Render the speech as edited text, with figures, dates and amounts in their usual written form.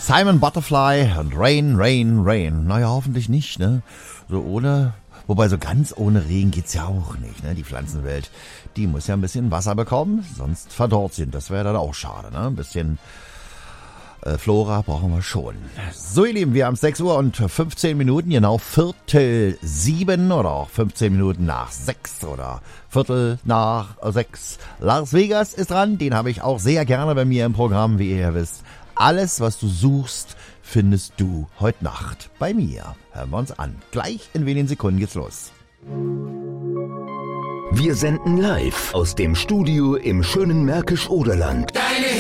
Simon Butterfly und Rain, Rain, Rain. Naja, hoffentlich nicht, ne? So ohne, wobei so ganz ohne Regen geht's ja auch nicht, ne? Die Pflanzenwelt, die muss ja ein bisschen Wasser bekommen, sonst verdorrt sie. Das wäre dann auch schade, ne? Ein bisschen Flora brauchen wir schon. So, ihr Lieben, wir haben 6 Uhr und 15 Minuten, genau 6:45 oder auch 15 Minuten nach 6 oder 6:15. Las Vegas ist dran, den habe ich auch sehr gerne bei mir im Programm, wie ihr ja wisst. Alles, was du suchst, findest du heute Nacht bei mir. Hören wir uns an. Gleich in wenigen Sekunden geht's los. Wir senden live aus dem Studio im schönen Märkisch-Oderland. Deine